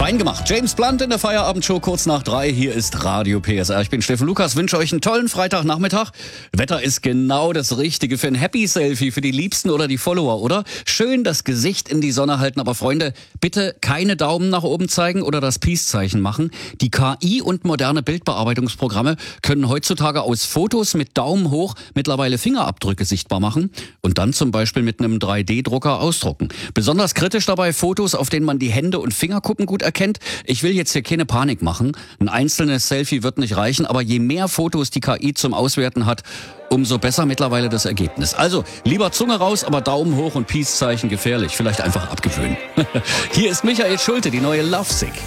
Fein gemacht. James Blunt in der Feierabendshow kurz nach 3. Hier ist Radio PSR. Ich bin Steffen Lukas, wünsche euch einen tollen Freitagnachmittag. Wetter ist genau das Richtige für ein Happy-Selfie für die Liebsten oder die Follower, oder? Schön das Gesicht in die Sonne halten, aber Freunde, bitte keine Daumen nach oben zeigen oder das Peace-Zeichen machen. Die KI und moderne Bildbearbeitungsprogramme können heutzutage aus Fotos mit Daumen hoch mittlerweile Fingerabdrücke sichtbar machen und dann zum Beispiel mit einem 3D-Drucker ausdrucken. Besonders kritisch dabei Fotos, auf denen man die Hände und Fingerkuppen gut erkennt. Ich will jetzt hier keine Panik machen. Ein einzelnes Selfie wird nicht reichen, aber je mehr Fotos die KI zum Auswerten hat, umso besser mittlerweile das Ergebnis. Also, lieber Zunge raus, aber Daumen hoch und Peace-Zeichen gefährlich. Vielleicht einfach abgewöhnen. Hier ist Michael Schulte, die neue Lovesick.